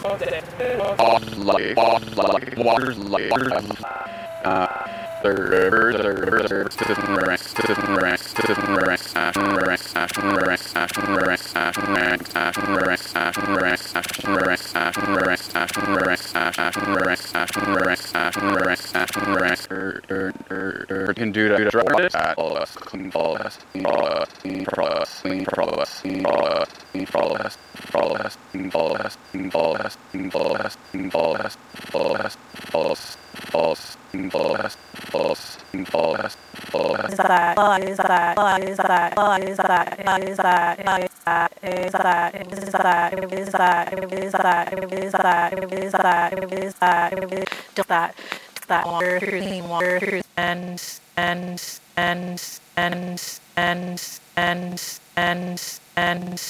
Can do that. At all us, clean fall us, clean fall us, clean fall us, clean fall us, clean fall us, clean fall us, fall us, clean fall us, clean fall us, clean fall us, clean fall us, fall us, false, false, clean fall us, false, clean fall us, fall us. That water, clean water, and